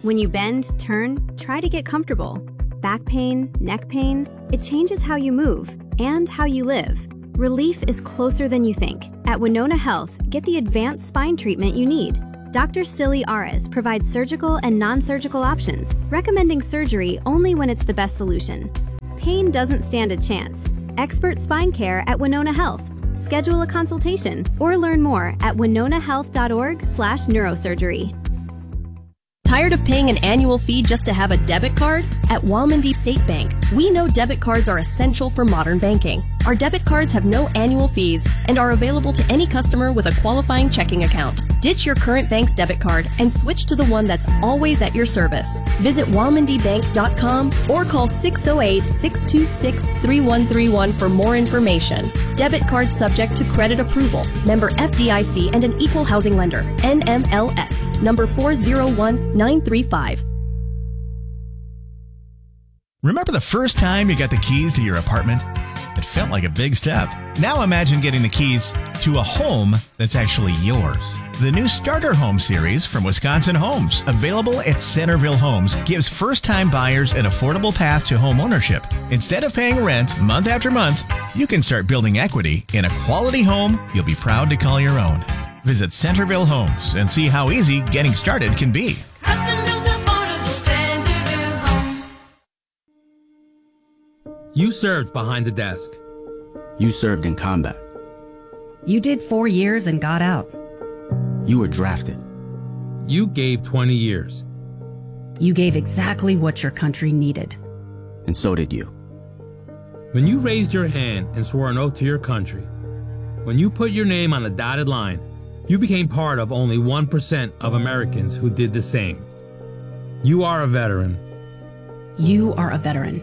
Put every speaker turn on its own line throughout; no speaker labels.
When you bend, turn, try to get comfortable. Back pain, neck pain, it changes how you move and how you live. Relief is closer than you think. At Winona Health, get the advanced spine treatment you need. Dr. Stilly Aras provides surgical and non-surgical options, recommending surgery only when it's the best solution. Pain doesn't stand a chance. Expert spine care at Winona Health. Schedule a consultation or learn more at winonahealth.org/neurosurgery.
Tired of paying an annual fee just to have a debit card? At Walmondie State Bank, we know debit cards are essential for modern banking. Our debit cards have no annual fees and are available to any customer with a qualifying checking account. Ditch your current bank's debit card and switch to the one that's always at your service. Visit walmondiebank.com or call 608-626-3131 for more information. Debit card subject to credit approval. Member FDIC and an equal housing lender. NMLS. Number 401935.
Remember the first time you got the keys to your apartment? It felt like a big step. Now imagine getting the keys to a home that's actually yours. The new Starter Home series from Wisconsin Homes, available at Centerville Homes, gives first-time buyers an affordable path to home ownership. Instead of paying rent month after month, you can start building equity in a quality home you'll be proud to call your own. Visit Centerville Homes and see how easy getting started can be.
Custom-built affordable Centerville Homes.
You served behind the desk.
You served in combat.
You did 4 years and got out.
You were drafted.
You gave 20 years.
You gave exactly what your country needed.
And so did you.
When you raised your hand and swore an oath to your country, when you put your name on a dotted line, you became part of only 1% of Americans who did the same. You are a veteran.
You are a veteran.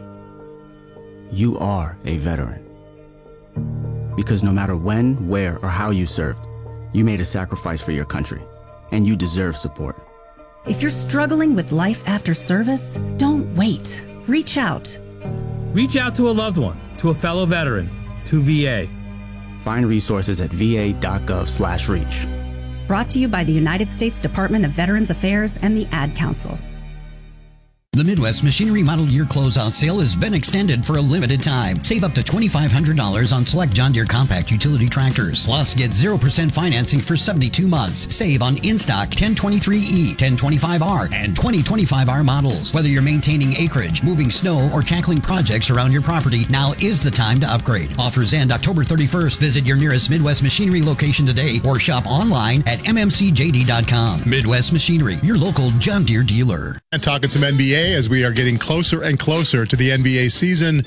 You are a veteran. Because no matter when, where, or how you served, you made a sacrifice for your country, and you deserve support.
If you're struggling with life after service, don't wait. Reach out.
Reach out to a loved one, to a fellow veteran, to VA.
Find resources at va.gov/reach.
Brought to you by the United States Department of Veterans Affairs and the Ad Council.
The Midwest Machinery Model Year Closeout Sale has been extended for a limited time. Save up to $2,500 on select John Deere compact utility tractors. Plus, get 0% financing for 72 months. Save on in-stock 1023E, 1025R, and 2025R models. Whether you're maintaining acreage, moving snow, or tackling projects around your property, now is the time to upgrade. Offers end October 31st. Visit your nearest Midwest Machinery location today or shop online at mmcjd.com. Midwest Machinery, your local John Deere dealer.
And talking some NBA as we are getting closer and closer to the NBA season.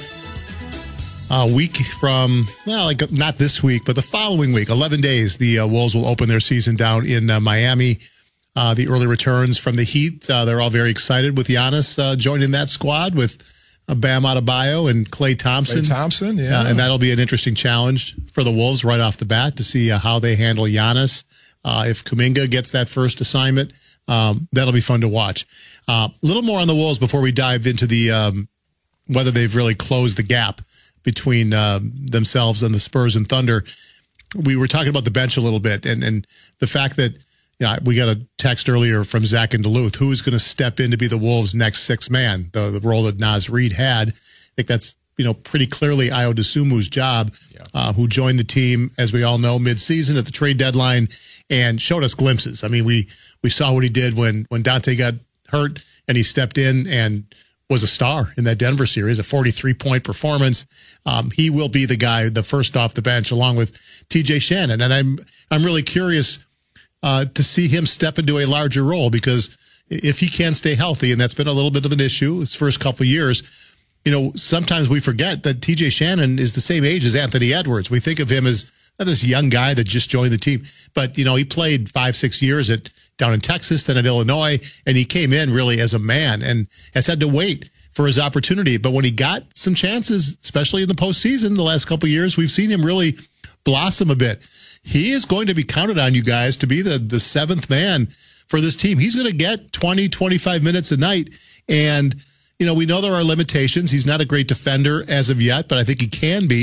A week from, well, like not this week, but the following week, 11 days, the Wolves will open their season down in Miami. The early returns from the Heat, they're all very excited with Giannis joining that squad with Bam Adebayo and Klay Thompson.
Klay Thompson, yeah.
And that'll be an interesting challenge for the Wolves right off the bat to see how they handle Giannis. If Kuminga gets that first assignment, that'll be fun to watch. A little more on the Wolves before we dive into the whether they've really closed the gap between themselves and the Spurs and Thunder. We were talking about the bench a little bit and the fact that we got a text earlier from Zach in Duluth. Who is going to step in to be the Wolves' next sixth man? The role that Naz Reid had. I think that's pretty clearly Ayo Dosunmu's job, who joined the team, as we all know, mid-season at the trade deadline and showed us glimpses. I mean, we saw what he did when Dante got hurt and he stepped in and was a star in that Denver series, a 43-point performance. He will be the guy, the first off the bench, along with TJ Shannon. And I'm really curious to see him step into a larger role, because if he can stay healthy, and that's been a little bit of an issue his first couple of years, sometimes we forget that TJ Shannon is the same age as Anthony Edwards. We think of him as not this young guy that just joined the team, but he played 5-6 years down in Texas, then at Illinois, and he came in really as a man and has had to wait for his opportunity. But when he got some chances, especially in the postseason the last couple of years, we've seen him really blossom a bit. He is going to be counted on, you guys, to be the seventh man for this team. He's going to get 20, 25 minutes a night. And, we know there are limitations. He's not a great defender as of yet, but I think he can be.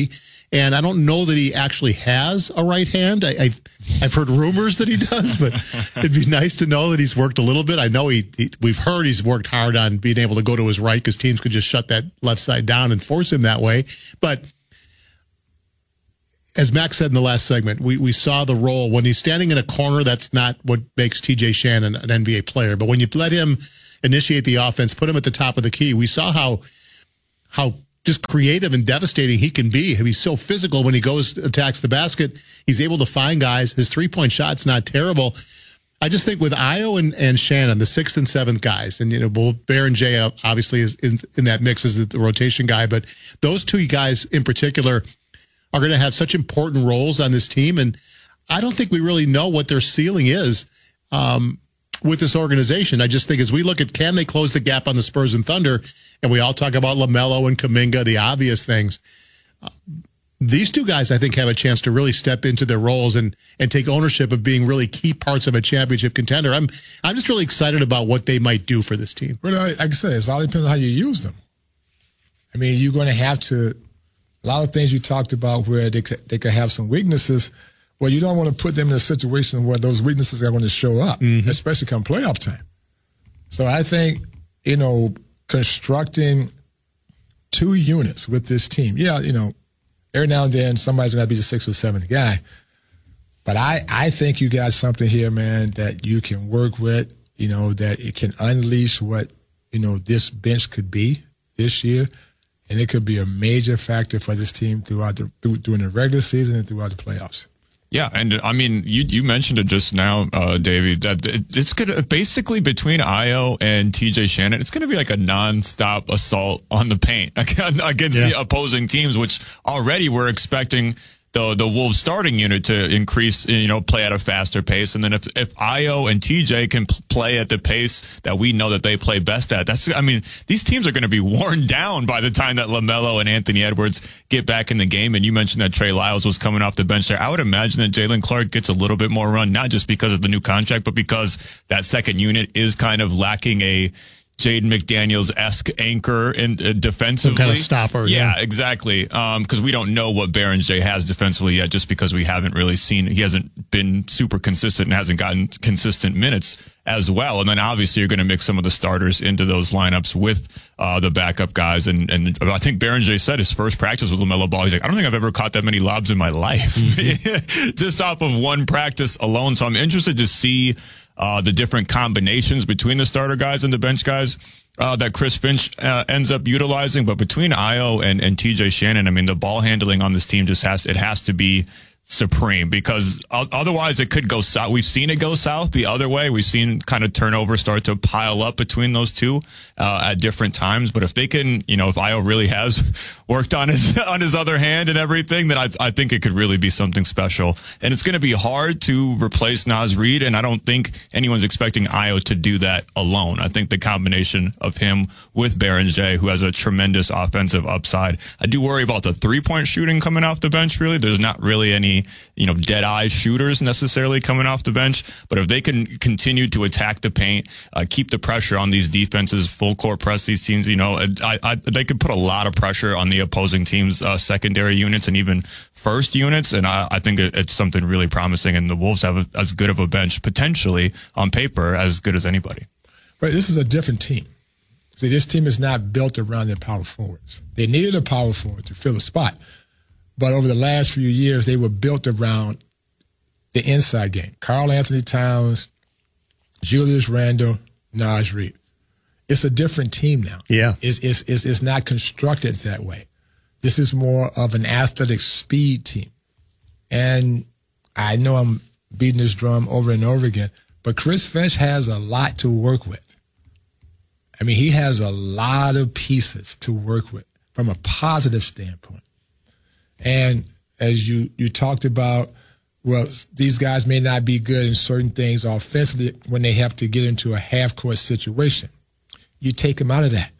And I don't know that he actually has a right hand. I've heard rumors that he does, but it'd be nice to know that he's worked a little bit. I know we've heard he's worked hard on being able to go to his right because teams could just shut that left side down and force him that way. But as Max said in the last segment, we saw the role. When he's standing in a corner, that's not what makes TJ Shannon an NBA player. But when you let him initiate the offense, put him at the top of the key, we saw how just creative and devastating he can be. He's so physical when he attacks the basket. He's able to find guys. His three-point shot's not terrible. I just think with Ayo and Shannon, the 6th and 7th guys, and Baron-J obviously is in that mix as the rotation guy, but those two guys in particular are going to have such important roles on this team, and I don't think we really know what their ceiling is with this organization. I just think as we look at can they close the gap on the Spurs and Thunder, and we all talk about LaMelo and Kuminga, the obvious things, these two guys I think have a chance to really step into their roles and take ownership of being really key parts of a championship contender. I'm just really excited about what they might do for this team.
Well, like I said, it all depends on how you use them. I mean, you're going to have to. A lot of things you talked about where they could have some weaknesses. Well, you don't want to put them in a situation where those weaknesses are going to show up, especially come playoff time. So I think, constructing two units with this team. Yeah, every now and then somebody's going to be the 6th or 7th guy. But I think you got something here, man, that you can work with, that it can unleash what, this bench could be this year. And it could be a major factor for this team during the regular season and throughout the playoffs.
Yeah, and I mean, you mentioned it just now, Davey, that it's going to basically between Ayo and TJ Shannon, it's going to be like a nonstop assault on the paint against the opposing teams, which already we're expecting the Wolves starting unit to increase, play at a faster pace. And then if Ayo and TJ can play at the pace that we know that they play best at, these teams are going to be worn down by the time that LaMelo and Anthony Edwards get back in the game. And you mentioned that Trey Lyles was coming off the bench there. I would imagine that Jalen Clark gets a little bit more run, not just because of the new contract, but because that second unit is kind of lacking a Jaden McDaniels-esque anchor and defensively.
Some kind of stopper.
Yeah, exactly. Because we don't know what Baron-J has defensively yet, just because we haven't really seen, he hasn't been super consistent and hasn't gotten consistent minutes as well. And then obviously you're going to mix some of the starters into those lineups with the backup guys. And I think Baron-J said his first practice with LaMelo Ball, he's like, I don't think I've ever caught that many lobs in my life. Just off of one practice alone. So I'm interested to see the different combinations between the starter guys and the bench guys that Chris Finch ends up utilizing. But between Ayo and TJ Shannon, the ball handling on this team has to be supreme, because otherwise it could go south. We've seen it go south the other way. We've seen kind of turnover start to pile up between those two at different times. But if they can, if Ayo really has worked on his other hand and everything, then I think it could really be something special. And it's going to be hard to replace Naz Reid, and I don't think anyone's expecting Ayo to do that alone. I think the combination of him with Baron-J, who has a tremendous offensive upside. I do worry about the three-point shooting coming off the bench, really. There's not really any dead-eye shooters necessarily coming off the bench. But if they can continue to attack the paint, keep the pressure on these defenses, full court press these teams, they could put a lot of pressure on the opposing team's secondary units and even first units. And I think it's something really promising. And the Wolves have as good of a bench, potentially, on paper, as good as anybody.
But this is a different team. See, this team is not built around their power forwards. They needed a power forward to fill a spot. But over the last few years, they were built around the inside game. Karl Anthony Towns, Julius Randle, Naz Reid. It's a different team now.
Yeah.
It's not constructed that way. This is more of an athletic speed team. And I know I'm beating this drum over and over again, but Chris Finch has a lot to work with. He has a lot of pieces to work with from a positive standpoint. And as you talked about, well, these guys may not be good in certain things offensively when they have to get into a half-court situation. You take them out of that.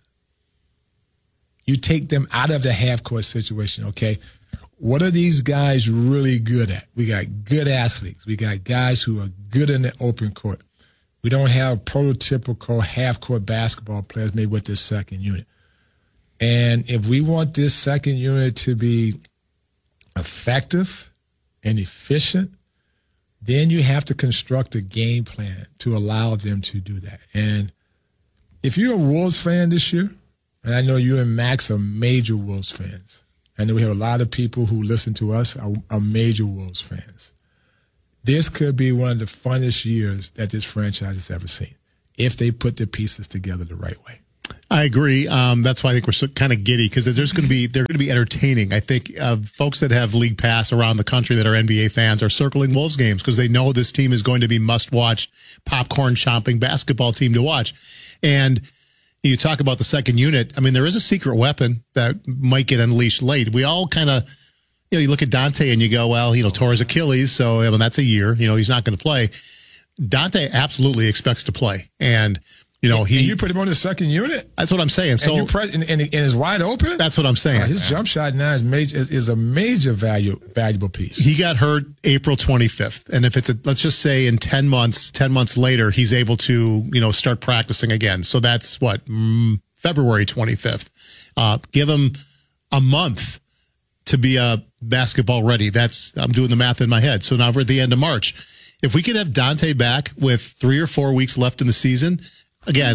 You take them out of the half-court situation, okay? What are these guys really good at? We got good athletes. We got guys who are good in the open court. We don't have prototypical half-court basketball players maybe with this second unit. And if we want this second unit to be effective and efficient, then you have to construct a game plan to allow them to do that. And if you're a Wolves fan this year, and I know you and Max are major Wolves fans, I know we have a lot of people who listen to us are major Wolves fans. This could be one of the funnest years that this franchise has ever seen if they put the pieces together the right way.
I agree. That's why I think we're so kind of giddy because they're going to be entertaining. I think folks that have league pass around the country that are NBA fans are circling Wolves games because they know this team is going to be must-watch, popcorn-chomping basketball team to watch. And you talk about the second unit. I mean, there is a secret weapon that might get unleashed late. We all kind of, you look at Dante and you go, well, tore his Achilles, so that's a year. He's not going to play. Dante absolutely expects to play, and you put him on the second unit.
That's what I'm saying. So and is wide open.
That's what I'm saying.
His jump shot now is a major valuable piece.
He got hurt April 25th, and if it's let's just say in 10 months later, he's able to start practicing again. So that's February 25th. Give him a month to be basketball ready. I'm doing the math in my head. So now we're at the end of March. If we could have Dante back with 3 or 4 weeks left in the season. Again,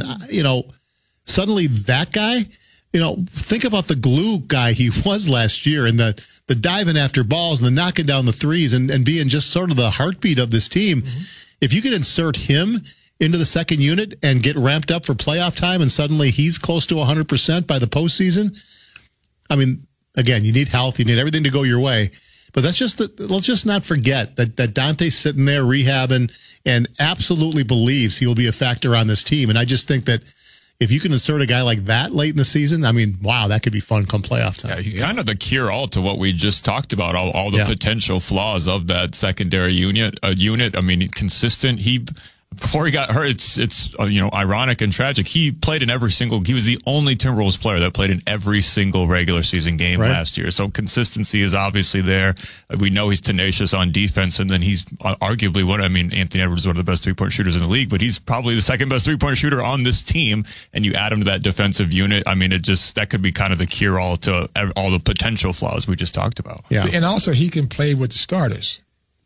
suddenly that guy, think about the glue guy he was last year and the diving after balls and the knocking down the threes and being just sort of the heartbeat of this team. Mm-hmm. If you could insert him into the second unit and get ramped up for playoff time and suddenly he's close to 100% by the postseason, I mean, again, you need health, you need everything to go your way. But let's just not forget that Dante's sitting there rehabbing and absolutely believes he will be a factor on this team. And I just think that if you can insert a guy like that late in the season, I mean, wow, that could be fun come playoff time.
Yeah, he's kind of the cure-all to what we just talked about, all the potential flaws of that secondary unit. I mean, consistent. Before he got hurt, it's ironic and tragic. He played in he was the only Timberwolves player that played in every single regular season game last year. So consistency is obviously there. We know he's tenacious on defense, and then he's arguably Anthony Edwards is one of the best three-point shooters in the league, but he's probably the second best three-point shooter on this team. And you add him to that defensive unit. I mean, that could be kind of the cure-all to all the potential flaws we just talked about.
Yeah. And also he can play with the starters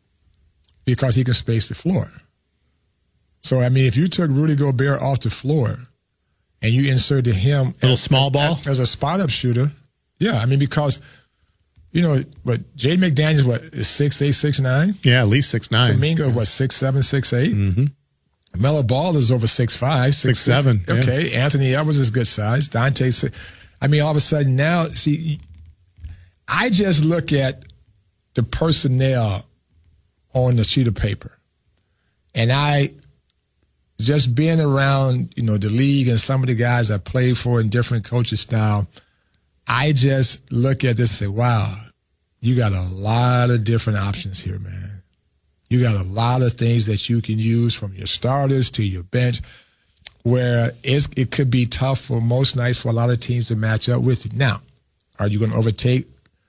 because he can space the floor. So, I mean, if you took Rudy Gobert off the floor and you inserted him
small ball
as a spot-up shooter, because, what, Jay McDaniels, is 6'8", 6'9"?
Yeah, at least 6'9".
Kuminga, 6'7", 6'8"? Mm-hmm. Melo Ball is over 6'5",
6'7".
Okay, yeah. Anthony Edwards is good size. Dante, all of a sudden now, see, I just look at the personnel on the sheet of paper, and just being around, the league and some of the guys I played for in different coaching style, I just look at this and say, wow, you got a lot of different options here, man. You got a lot of things that you can use from your starters to your bench where it could be tough for most nights for a lot of teams to match up with you. Now, are you going to overtake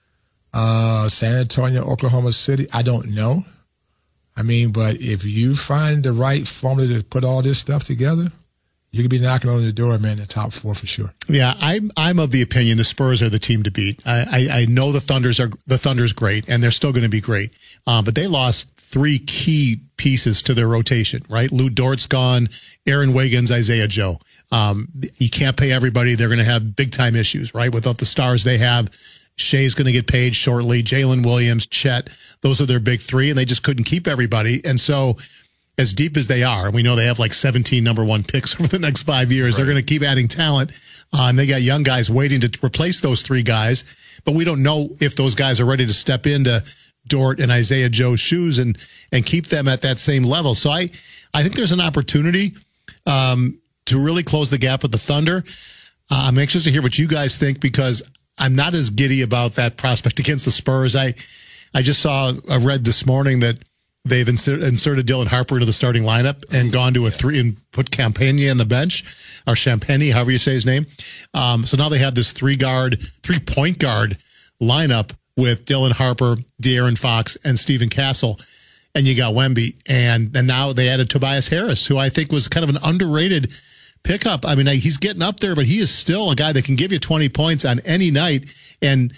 San Antonio, Oklahoma City? I don't know. But if you find the right formula to put all this stuff together, you could be knocking on the door, man, in the top 4 for sure.
Yeah, I'm of the opinion the Spurs are the team to beat. I know the Thunder's great, and they're still going to be great. But they lost 3 key pieces to their rotation, right? Lou Dort's gone, Aaron Wiggins, Isaiah Joe. You can't pay everybody. They're going to have big-time issues, right? Without the stars they have. Shea's going to get paid shortly. Jalen Williams, Chet, those are their big 3, and they just couldn't keep everybody. And so as deep as they are, and we know they have 17 number 1 picks over the next 5 years, They're going to keep adding talent. And they got young guys waiting to replace those 3 guys. But we don't know if those guys are ready to step into Dort and Isaiah Joe's shoes and keep them at that same level. So I think there's an opportunity to really close the gap with the Thunder. I'm anxious to hear what you guys think because I'm not as giddy about that prospect against the Spurs. I just read this morning that they've inserted Dylan Harper into the starting lineup and gone to a 3 and put Campagna on the bench, or Champagny, however you say his name. So now they have this 3-point guard lineup with Dylan Harper, De'Aaron Fox, and Stephen Castle. And you got Wemby. And now they added Tobias Harris, who I think was kind of an underrated pickup. He's getting up there, but he is still a guy that can give you 20 points on any night and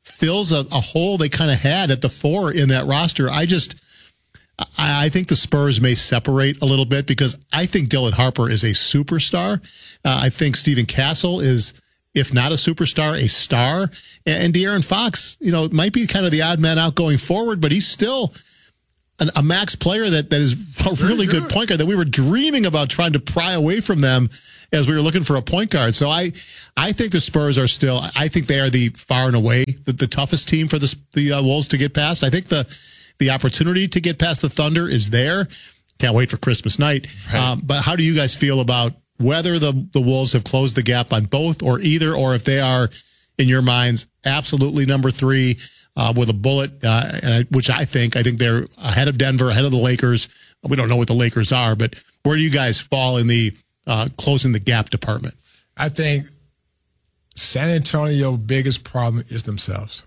fills a hole they kind of had at the 4 in that roster. I think the Spurs may separate a little bit because I think Dylan Harper is a superstar. I think Stephen Castle is, if not a superstar, a star. And De'Aaron Fox, might be kind of the odd man out going forward, but he's still a max player that is a really good point guard that we were dreaming about trying to pry away from them as we were looking for a point guard. So I think the Spurs are still, I think they are the far and away the toughest team for the Wolves to get past. I think the opportunity to get past the Thunder is there. Can't wait for Christmas night. Right. But how do you guys feel about whether the Wolves have closed the gap on both or either, or if they are, in your minds, absolutely number 3 with a bullet, which I think they're ahead of Denver, ahead of the Lakers. We don't know what the Lakers are, but where do you guys fall in the closing the gap department?
I think San Antonio's biggest problem is themselves.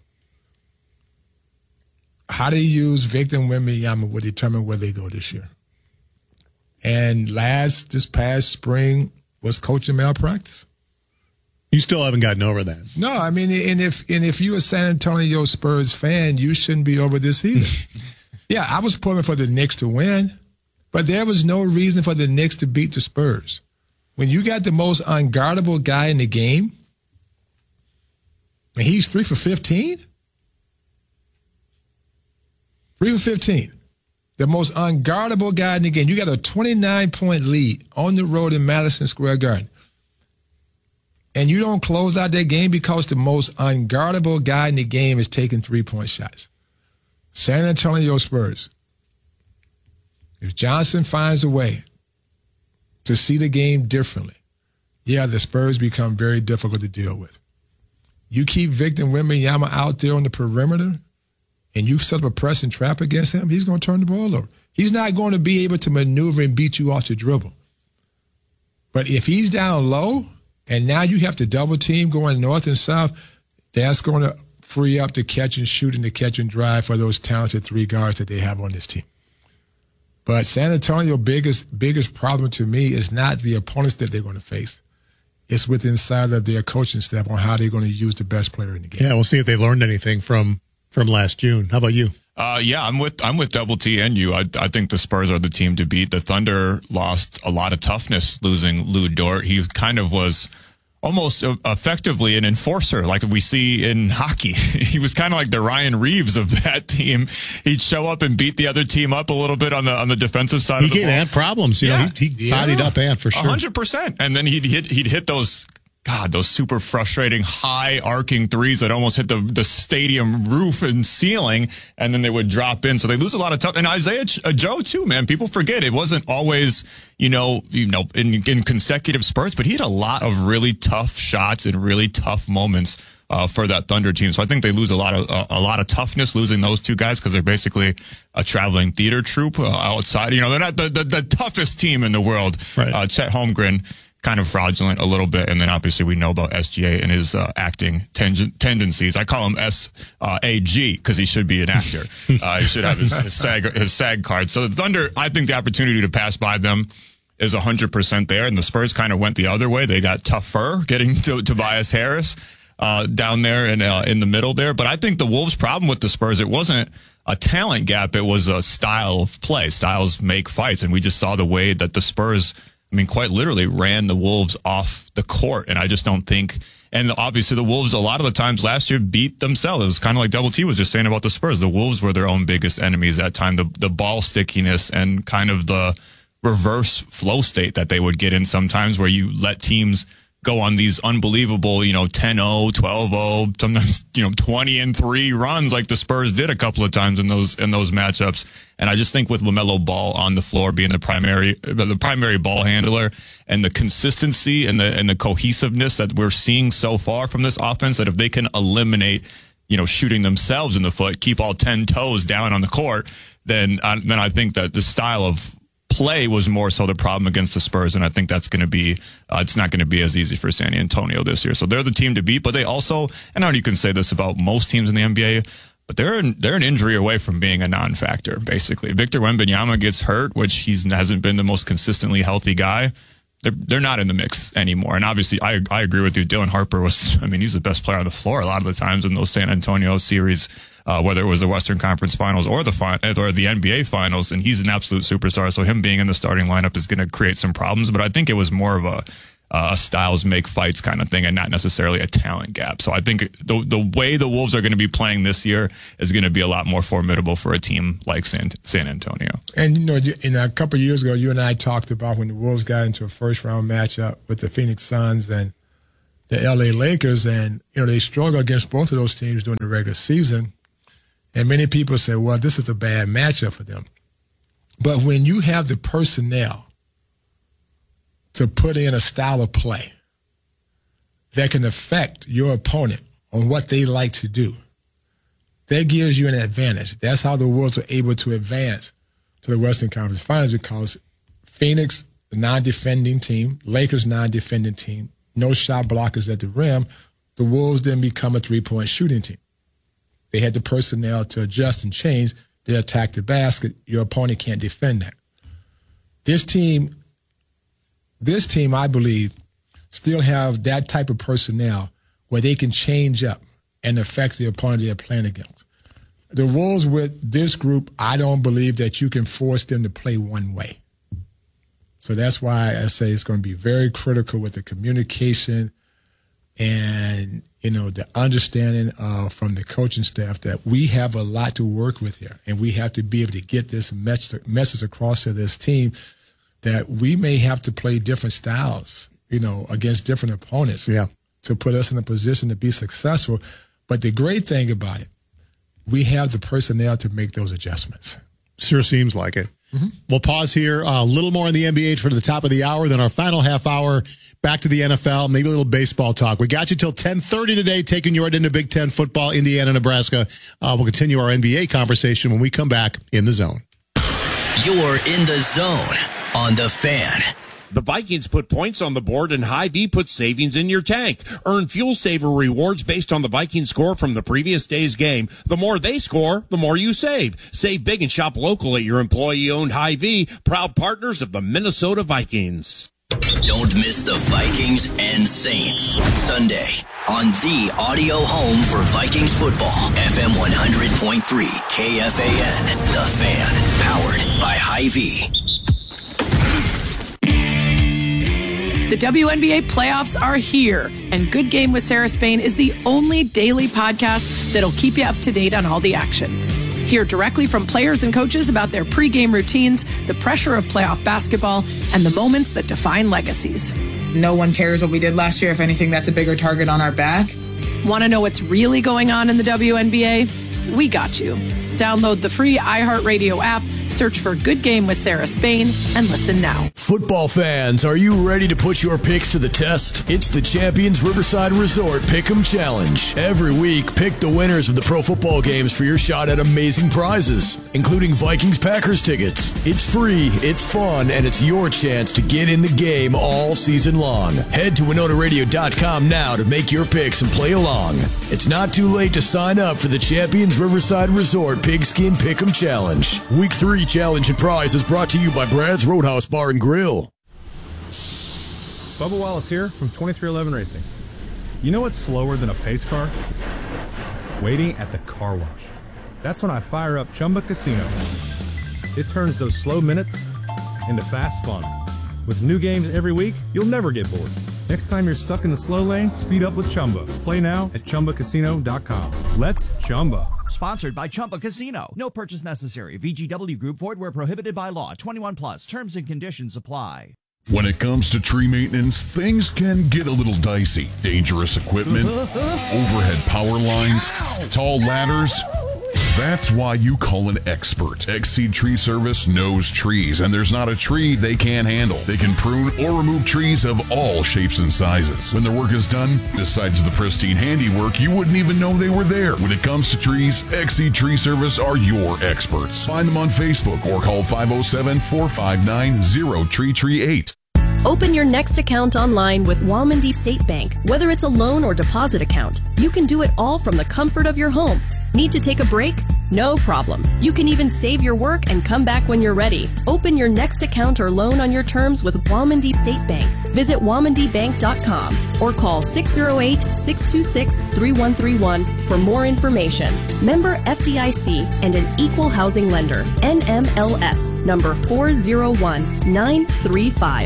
How they use Victor Wembanyama will determine where they go this year. And this past spring was coaching malpractice.
You still haven't gotten over that.
No, I mean, and if you're a San Antonio Spurs fan, you shouldn't be over this either. Yeah, I was pulling for the Knicks to win, but there was no reason for the Knicks to beat the Spurs. When you got the most unguardable guy in the game, and he's 3 for 15? 3 for 15. The most unguardable guy in the game. You got a 29-point lead on the road in Madison Square Garden. And you don't close out that game because the most unguardable guy in the game is taking 3-point shots. San Antonio Spurs. If Johnson finds a way to see the game differently, the Spurs become very difficult to deal with. You keep Victor Wembanyama out there on the perimeter, and you set up a press and trap against him, he's going to turn the ball over. He's not going to be able to maneuver and beat you off the dribble. But if he's down low, and now you have to double team going north and south, that's going to free up the catch and shoot and the catch and drive for those talented 3 guards that they have on this team. But San Antonio's biggest problem to me is not the opponents that they're going to face. It's with inside of their coaching staff on how they're going to use the best player in the game.
Yeah, we'll see if they've learned anything from last June. How about you?
I'm with Double T and you. I think the Spurs are the team to beat. The Thunder lost a lot of toughness losing Lou Dort. He kind of was almost effectively an enforcer like we see in hockey. He was kind of like the Ryan Reeves of that team. He'd show up and beat the other team up a little bit on the defensive side of the ball.
He gave Ant problems. He bodied up Ant for sure.
100%. And then he'd hit those super frustrating high arcing threes that almost hit the stadium roof and ceiling, and then they would drop in. So they lose a lot of tough. And Isaiah Joe too, man. People forget it wasn't always, in consecutive spurts, but he had a lot of really tough shots and really tough moments for that Thunder team. So I think they lose a lot of toughness losing those 2 guys because they're basically a traveling theater troupe outside. They're not the toughest team in the world. Right. Chet Holmgren, kind of fraudulent a little bit. And then obviously we know about SGA and his acting tendencies. I call him SAG because he should be an actor. He should have his SAG card. So the Thunder, I think the opportunity to pass by them is 100% there. And the Spurs kind of went the other way. They got tougher getting to Tobias Harris down there in the middle there. But I think the Wolves' problem with the Spurs, it wasn't a talent gap. It was a style of play. Styles make fights. And we just saw the way that the Spurs, quite literally ran the Wolves off the court. And I just don't think, and obviously the Wolves a lot of the times last year beat themselves. It was kind of like Double T was just saying about the Spurs. The Wolves were their own biggest enemies that time. The ball stickiness and kind of the reverse flow state that they would get in sometimes where you let teams go on these unbelievable, 10-0, 12-0, sometimes, 20-3 runs like the Spurs did a couple of times in those matchups. And I just think with LaMelo Ball on the floor being the primary ball handler and the consistency and the cohesiveness that we're seeing so far from this offense, that if they can eliminate, shooting themselves in the foot, keep all 10 toes down on the court, then I think that the style of play was more so the problem against the Spurs, and I think that's going to be it's not going to be as easy for San Antonio this year. So they're the team to beat, but they also, and I know you can say this about most teams in the NBA, but they're an injury away from being a non-factor, basically. Victor Wembanyama gets hurt, which he hasn't been the most consistently healthy guy. they're not in the mix anymore. And obviously, I agree with you. Dylan Harper he's the best player on the floor a lot of the times in those San Antonio series, whether it was the Western Conference Finals or the NBA Finals, and he's an absolute superstar. So him being in the starting lineup is going to create some problems. But I think it was more of a styles make fights kind of thing and not necessarily a talent gap. So I think the way the Wolves are going to be playing this year is going to be a lot more formidable for a team like San Antonio.
And, in a couple of years ago, you and I talked about when the Wolves got into a first-round matchup with the Phoenix Suns and the L.A. Lakers, and, they struggled against both of those teams during the regular season. And many people say, well, this is a bad matchup for them. But when you have the personnel to put in a style of play that can affect your opponent on what they like to do, that gives you an advantage. That's how the Wolves were able to advance to the Western Conference Finals, because Phoenix, the non-defending team, Lakers, non-defending team, no shot blockers at the rim, the Wolves didn't become a three-point shooting team. They had the personnel to adjust and change. They attack the basket. Your opponent can't defend that. This team, I believe, still have that type of personnel where they can change up and affect the opponent they're playing against. The Wolves with this group, I don't believe that you can force them to play one way. So that's why I say it's going to be very critical with the communication and, the understanding from the coaching staff that we have a lot to work with here, and we have to be able to get this message across to this team that we may have to play different styles, against different opponents to put us in a position to be successful. But the great thing about it, we have the personnel to make those adjustments.
Sure seems like it. Mm-hmm. We'll pause here. A little more in the NBA for the top of the hour. Then our final half hour, back to the NFL, maybe a little baseball talk. We got you till 10:30 today, taking you right into Big Ten football, Indiana, Nebraska. We'll continue our NBA conversation when we come back in the zone.
You're in the zone on The Fan.
The Vikings put points on the board and Hy-Vee puts savings in your tank. Earn Fuel Saver rewards based on the Vikings score from the previous day's game. The more they score, the more you save. Save big and shop local at your employee-owned Hy-Vee, proud partners of the Minnesota Vikings.
Don't miss the Vikings and Saints Sunday on the audio home for Vikings football. FM 100.3 KFAN. The Fan, powered by Hy-Vee.
The WNBA playoffs are here, and Good Game with Sarah Spain is the only daily podcast that'll keep you up to date on all the action. Hear directly from players and coaches about their pregame routines, the pressure of playoff basketball, and the moments that define legacies.
No one cares what we did last year. If anything, that's a bigger target on our back.
Want to know what's really going on in the WNBA? We got you. Download the free iHeartRadio app, search for Good Game with Sarah Spain, and listen now.
Football fans, are you ready to put your picks to the test? It's the Champions Riverside Resort Pick'em Challenge. Every week, pick the winners of the pro football games for your shot at amazing prizes, including Vikings-Packers tickets. It's free, it's fun, and it's your chance to get in the game all season long. Head to WinonaRadio.com now to make your picks and play along. It's not too late to sign up for the Champions Riverside Resort Pigskin Pick'em Challenge. Week 3 challenge and prize is brought to you by Brad's Roadhouse Bar and Grill.
Bubba Wallace here from 2311 Racing. You know what's slower than a pace car? Waiting at the car wash. That's when I fire up Chumba Casino. It turns those slow minutes into fast fun. With new games every week, you'll never get bored. Next time you're stuck in the slow lane, speed up with Chumba. Play now at ChumbaCasino.com. Let's Chumba.
Sponsored by Chumba Casino. No purchase necessary. VGW Group. Void where prohibited by law. 21 plus. Terms and conditions apply.
When it comes to tree maintenance, things can get a little dicey. Dangerous equipment, overhead power lines, tall ladders. That's why you call an expert. Exceed Tree Service knows trees, and there's not a tree they can't handle. They can prune or remove trees of all shapes and sizes. When their work is done, besides the pristine handiwork, you wouldn't even know they were there. When it comes to trees, Exceed Tree Service are your experts. Find them on Facebook or call 507-459-0338.
Open your next account online with Walmondie State Bank. Whether it's a loan or deposit account, you can do it all from the comfort of your home. Need to take a break? No problem. You can even save your work and come back when you're ready. Open your next account or loan on your terms with Walmondie State Bank. Visit walmondiebank.com or call 608-626-3131 for more information. Member FDIC and an equal housing lender. NMLS number 401935.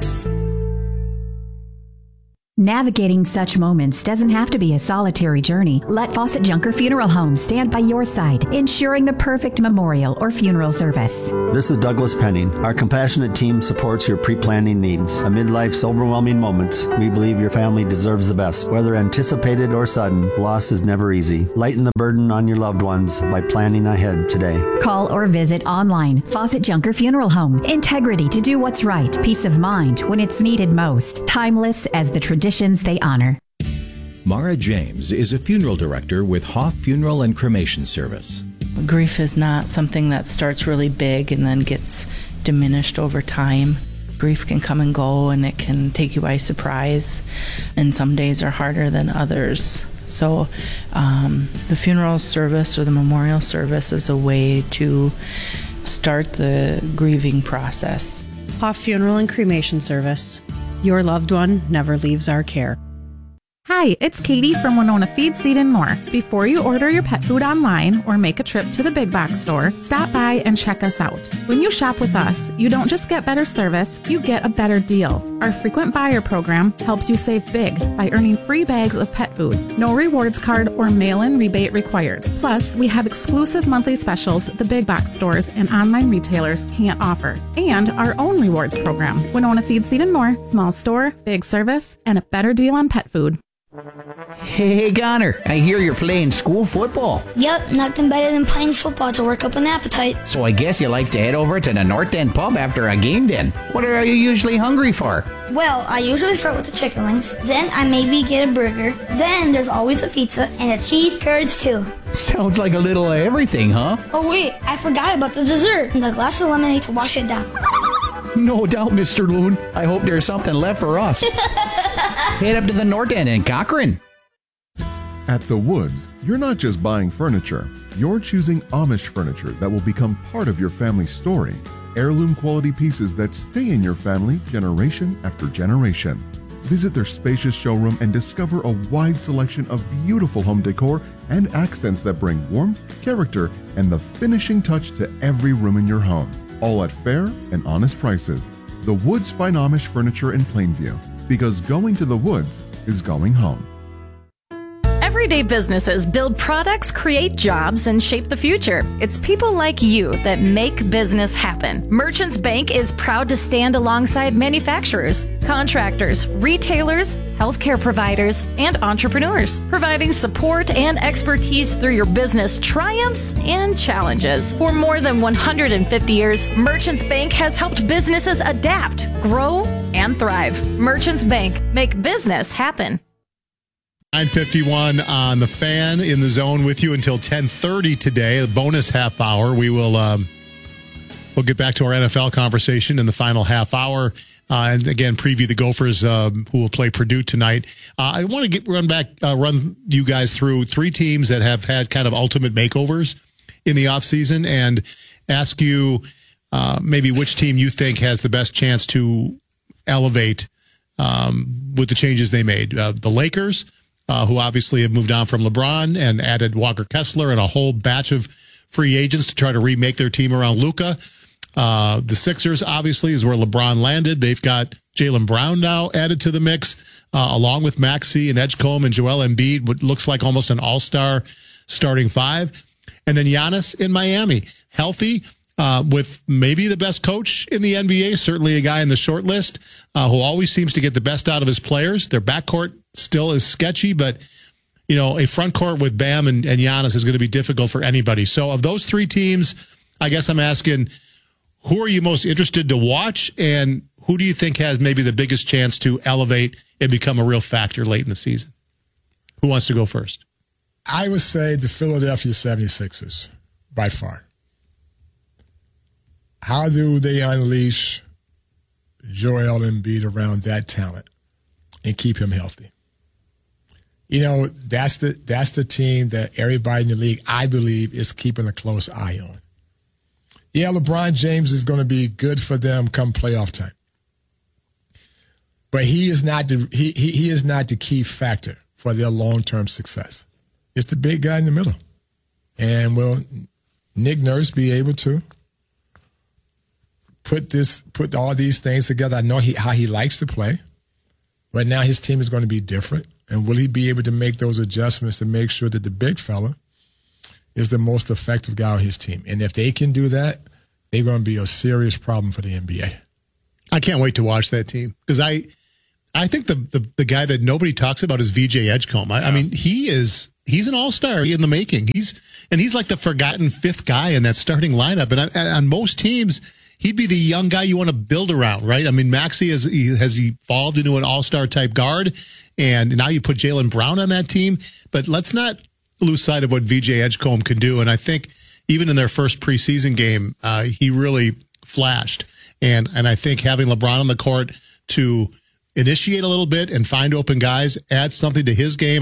Navigating such moments doesn't have to be a solitary journey. Let Fawcett Junker Funeral Home stand by your side, ensuring the perfect memorial or funeral service.
This is Douglas Penning. Our compassionate team supports your pre-planning needs. Amid life's overwhelming moments, we believe your family deserves the best. Whether anticipated or sudden, loss is never easy. Lighten the burden on your loved ones by planning ahead today.
Call or visit online. Fawcett Junker Funeral Home. Integrity to do what's right. Peace of mind when it's needed most. Timeless as the traditions they honor.
Mara James is a funeral director with Hoff Funeral and Cremation Service.
Grief is not something that starts really big and then gets diminished over time. Grief can come and go, and it can take you by surprise, and some days are harder than others. So the funeral service or the memorial service is a way to start the grieving process.
Hoff Funeral and Cremation Service. Your loved one never leaves our care.
Hi, it's Katie from Winona Feed, Seed, and More. Before you order your pet food online or make a trip to the big box store, stop by and check us out. When you shop with us, you don't just get better service, you get a better deal. Our frequent buyer program helps you save big by earning free bags of pet food. No rewards card or mail-in rebate required. Plus, we have exclusive monthly specials the big box stores and online retailers can't offer. And our own rewards program. Winona Feed, Seed, and More. Small store, big service, and a better deal on pet food.
Hey, Connor, I hear you're playing school football.
Yep, nothing better than playing football to work up an appetite.
So I guess you like to head over to the North End pub after a game then. What are you usually hungry for?
Well, I usually start with the chicken wings, then I maybe get a burger, then there's always a pizza and a cheese curds too.
Sounds like a little of everything, huh?
Oh wait, I forgot about the dessert and the glass of lemonade to wash it down.
No doubt, Mr. Loon. I hope there's something left for us. Head up to the North End in Cochrane.
At The Woods, you're not just buying furniture. You're choosing Amish furniture that will become part of your family's story. Heirloom quality pieces that stay in your family generation after generation. Visit their spacious showroom and discover a wide selection of beautiful home decor and accents that bring warmth, character, and the finishing touch to every room in your home. All at fair and honest prices. The Woods Fine Amish Furniture in Plainview. Because going to the Woods is going home.
Everyday businesses build products, create jobs, and shape the future. It's people like you that make business happen. Merchants Bank is proud to stand alongside manufacturers, contractors, retailers, healthcare providers, and entrepreneurs, providing support and expertise through your business triumphs and challenges. For more than 150 years, Merchants Bank has helped businesses adapt, grow, and thrive. Merchants Bank, make business happen.
9:51 on the Fan, in the zone with you until 10:30 today. A bonus half hour. We will we'll get back to our NFL conversation in the final half hour, and again preview the Gophers who will play Purdue tonight. I want to run you guys through three teams that have had kind of ultimate makeovers in the offseason and ask you maybe which team you think has the best chance to elevate with the changes they made. The Lakers, who obviously have moved on from LeBron and added Walker Kessler and a whole batch of free agents to try to remake their team around Luka. The Sixers, obviously, is where LeBron landed. They've got Jaylen Brown now added to the mix, along with Maxey and Edgecombe and Joel Embiid, what looks like almost an all-star starting five. And then Giannis in Miami, healthy, with maybe the best coach in the NBA, certainly a guy in the short list, who always seems to get the best out of his players. Their backcourt still is sketchy, but, you know, a front court with Bam and Giannis is going to be difficult for anybody. So of those three teams, I guess I'm asking, who are you most interested to watch, and who do you think has maybe the biggest chance to elevate and become a real factor late in the season? Who wants to go first?
I would say the Philadelphia 76ers, by far. How do they unleash Joel Embiid around that talent and keep him healthy. You know, that's the team that everybody in the league, I believe, is keeping a close eye on. Yeah, LeBron James is going to be good for them come playoff time. But he is not the key factor for their long-term success. It's the big guy in the middle. And will Nick Nurse be able to put all these things together? I know how he likes to play, but now his team is going to be different. And will he be able to make those adjustments to make sure that the big fella is the most effective guy on his team? And if they can do that, they're going to be a serious problem for the NBA.
I can't wait to watch that team because I think the guy that nobody talks about is VJ Edgecombe. I mean, he's an all-star in the making. He's like the forgotten fifth guy in that starting lineup. And on most teams, he'd be the young guy you want to build around, right? I mean, Maxey has evolved into an all-star type guard, and now you put Jaylen Brown on that team. But let's not lose sight of what VJ Edgecombe can do. And I think even in their first preseason game, he really flashed. And I think having LeBron on the court to initiate a little bit and find open guys adds something to his game.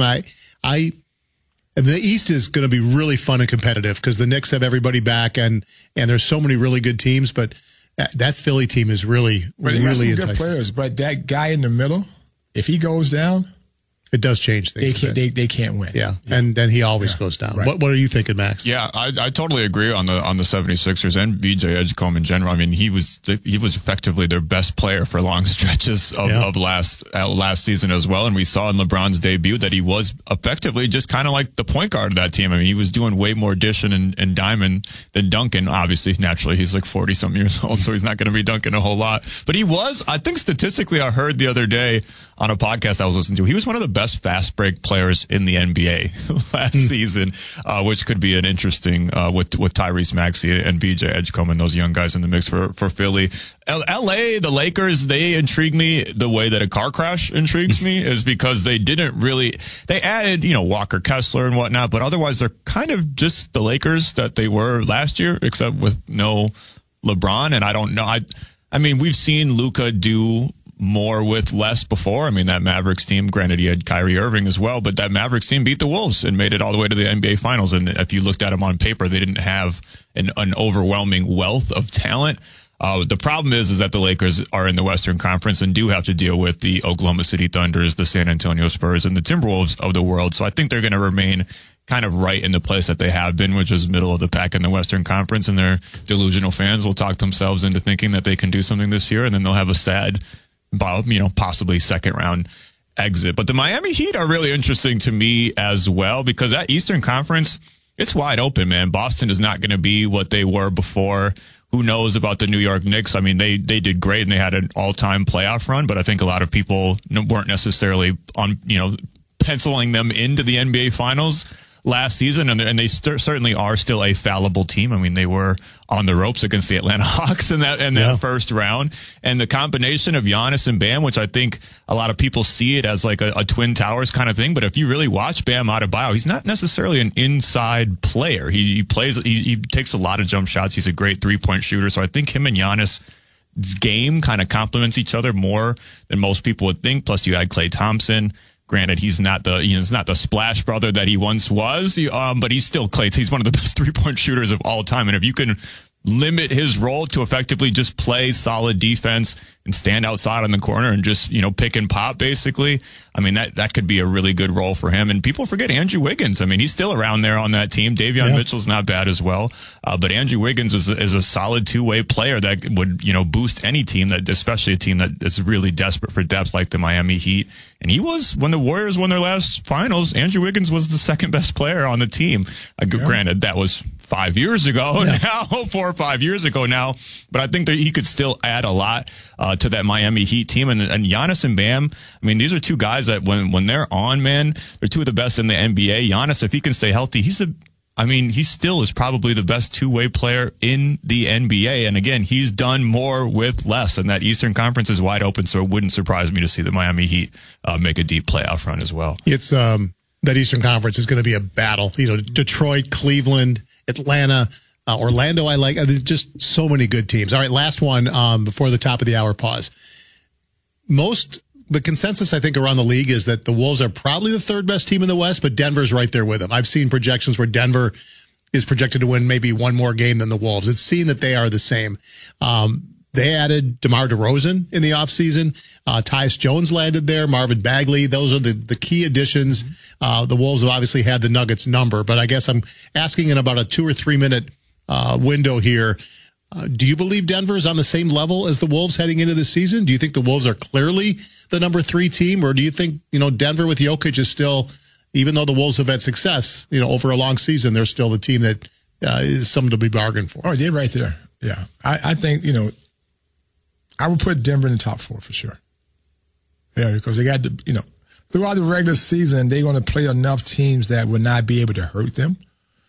The East is going to be really fun and competitive because the Knicks have everybody back, and there's so many really good teams. But that Philly team is really
some
enticing.
good players. But that guy in the middle, if he goes down,
it does change things.
They can't win.
Yeah. And then he always goes down. Right. What are you thinking, Max?
Yeah, I totally agree on the 76ers and VJ Edgecombe in general. I mean, he was effectively their best player for long stretches of last season as well. And we saw in LeBron's debut that he was effectively just kind of like the point guard of that team. I mean, he was doing way more dishing and diamond than dunking. Obviously, naturally, he's like 40-something years old, so he's not going to be dunking a whole lot. But he was, I think statistically, I heard the other day on a podcast I was listening to, he was one of the best fast break players in the NBA last season, which could be an interesting with Tyrese Maxey and VJ Edgecombe and those young guys in the mix for Philly. LA, the Lakers, they intrigue me the way that a car crash intrigues me is because they added, Walker Kessler and whatnot, but otherwise they're kind of just the Lakers that they were last year, except with no LeBron. And I don't know. I mean, we've seen Luka do more with less before. I mean, that Mavericks team, granted he had Kyrie Irving as well, but that Mavericks team beat the Wolves and made it all the way to the NBA Finals. And if you looked at them on paper, they didn't have an overwhelming wealth of talent. The problem is that the Lakers are in the Western Conference and do have to deal with the Oklahoma City Thunders, the San Antonio Spurs, and the Timberwolves of the world. So I think they're going to remain kind of right in the place that they have been, which is middle of the pack in the Western Conference. And their delusional fans will talk themselves into thinking that they can do something this year, and then they'll have a sad, possibly second round exit. But the Miami Heat are really interesting to me as well because that Eastern Conference, it's wide open, man. Boston is not going to be what they were before. Who knows about the New York Knicks? I mean, they did great and they had an all-time playoff run, but I think a lot of people weren't necessarily penciling them into the NBA Finals last season, and they certainly are still a fallible team. I mean, they were on the ropes against the Atlanta Hawks in that first round. And the combination of Giannis and Bam, which I think a lot of people see it as like a Twin Towers kind of thing, but if you really watch Bam Adebayo, he's not necessarily an inside player. He takes a lot of jump shots. He's a great three-point shooter. So I think him and Giannis' game kind of complements each other more than most people would think. Plus, you had Klay Thompson. Granted, he's not the splash brother that he once was, but he's still Klay. He's one of the best three-point shooters of all time. And if you can limit his role to effectively just play solid defense and stand outside on the corner and just, pick and pop, basically, I mean, that could be a really good role for him. And people forget Andrew Wiggins. I mean, he's still around there on that team. Davion Mitchell's not bad as well. But Andrew Wiggins is a solid two-way player that would, boost any team, especially a team that is really desperate for depth like the Miami Heat. And he was, when the Warriors won their last finals, Andrew Wiggins was the second best player on the team. Granted, that was 5 years ago now, 4 or 5 years ago now. But I think that he could still add a lot to that Miami Heat team. And Giannis and Bam, I mean, these are two guys that when they're on, man, they're two of the best in the NBA. Giannis, if he can stay healthy, he still is probably the best two-way player in the NBA. And again, he's done more with less, and that Eastern Conference is wide open. So it wouldn't surprise me to see the Miami Heat make a deep playoff run as well.
It's that Eastern Conference is going to be a battle. Detroit, Cleveland, Atlanta, Orlando. I like just so many good teams. All right, last one before the top of the hour pause. the consensus, I think, around the league is that the Wolves are probably the third best team in the West, but Denver's right there with them. I've seen projections where Denver is projected to win maybe one more game than the Wolves. It's seen that they are the same. They added DeMar DeRozan in the offseason. Tyus Jones landed there. Marvin Bagley. Those are the key additions. The Wolves have obviously had the Nuggets number, but I guess I'm asking in about a 2 or 3 minute window here. Do you believe Denver is on the same level as the Wolves heading into the season? Do you think the Wolves are clearly the number 3 team, or do you think, Denver with Jokic is still, even though the Wolves have had success, over a long season, they're still the team that is something to be bargained for?
Oh, they're right there. Yeah. I think, I would put Denver in the top 4 for sure. Yeah, because they got throughout the regular season, they're going to play enough teams that will not be able to hurt them.